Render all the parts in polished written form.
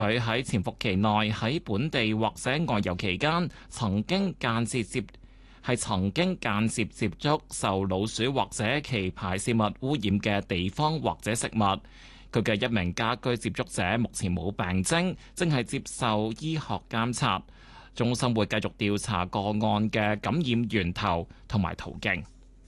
佢喺潛伏期內喺本地或者外遊期間曾經間接接觸受老鼠或者其排泄物污染嘅地方或者食物。佢嘅一名家居接觸者目前冇病徵，正係接受醫學監察。中心會繼續調查個案嘅感染源頭同埋途徑。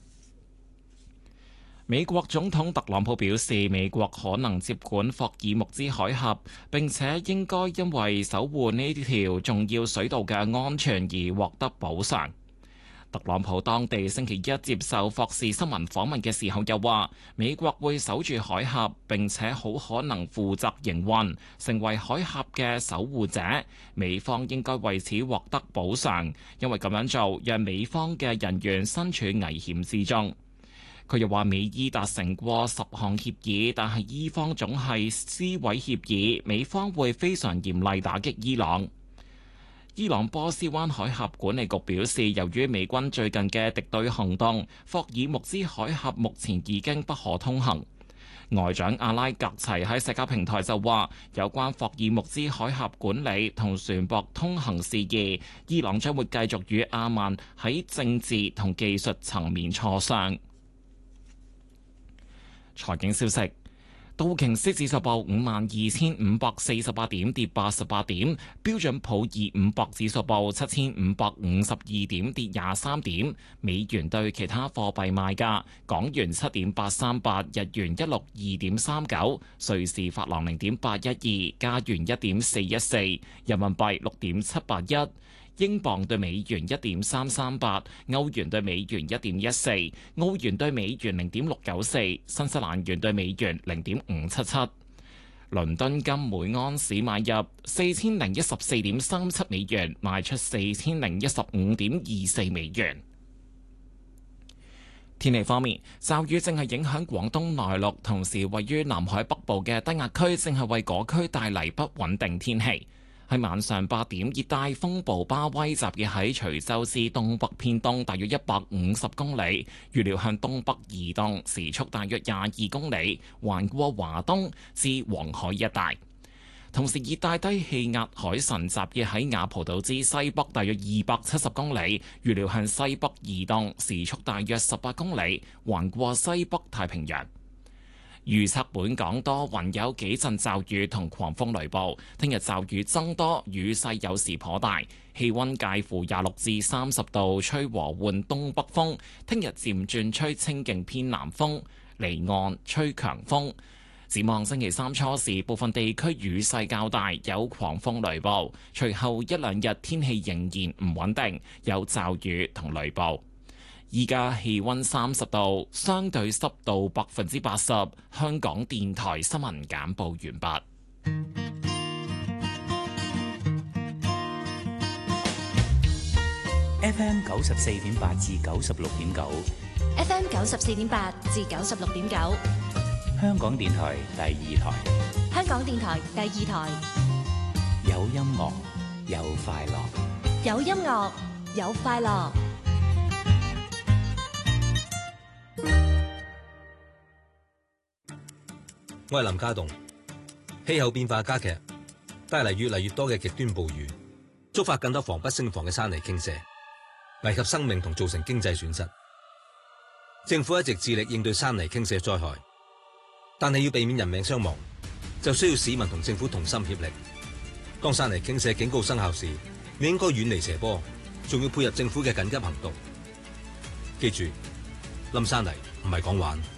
美國總統特朗普表示，美國可能接管霍爾木茲海峽，並且應該因為守護呢條重要水道嘅安全而獲得補償。特朗普當地星期一接受霍士新聞訪問嘅時候又話，美國會守住海峽，並且好可能負責營運，成為海峽嘅守護者。美方應該為此獲得補償，因為咁樣做讓美方嘅人員身處危險之中。佢又話，美伊達成過10項協議，但係伊方總係撕毀協議，美方會非常嚴厲打擊伊朗。伊朗波斯灣海峽管理局表示，由於美軍最近嘅敵對行動，霍爾木茲海峽目前已經不可通行。外長阿拉格齊喺社交平台就話，有關霍爾木茲海峽管理同船舶通行事宜，伊朗將會繼續與阿曼喺政治同技術層面磋商。財經消息：道瓊斯指數報52,548點，跌88點；標準普爾500指數報7,552點，跌23點。美元對其他貨幣賣價：港元7.838，日元162.39，瑞士法郎0.812，加元1.414，人民幣6.781。英鎊對美元1.338，歐元對美元1.14，澳元對美元0.694，新西蘭元對美元0.577。倫敦金每安士買入4014.37美元，賣出4015.24美元。天氣方面，驟雨正係影響廣東內陸，同時位於南海北部嘅低壓區正係為嗰區帶嚟不穩定天氣。喺晚上8點，熱帶風暴巴威集結喺徐州市東北偏東大約150公里，預料向東北移動，時速大約22公里，橫過華東至黃海一帶。同時，熱帶低氣壓海神集結喺雅蒲島之西北大約270公里，預料向西北移動，時速大約18公里，橫過西北太平洋。預測本港多雲，有幾陣驟雨同狂風雷暴。聽日驟雨增多，雨勢有時頗大，氣溫介乎26至30度，吹和緩東北風。聽日漸轉吹清勁偏南風，離岸吹強風。展望星期三初時，部分地區雨勢較大，有狂風雷暴。隨後一兩日天氣仍然唔穩定，有驟雨同雷暴。依家氣溫30度，相對濕度80%。香港電台新聞簡報完畢。 FM 94.8至96.9 ，FM 94.8至96.9， 香港電台第二台。 香港電台第二台， 有音樂，有快樂， 有音樂，有快樂。 我係林家棟。氣候變化加劇，帶嚟越嚟越多嘅極端暴雨，觸發更多防不勝防嘅山泥傾瀉，危及生命同造成經濟損失。政府一直致力應對山泥傾瀉災害，但係要避免人命傷亡，就需要市民同政府同心協力。當山泥傾瀉警告生效時，你應該遠離斜坡，仲要配合政府嘅緊急行動。記住，冧山泥唔係講玩。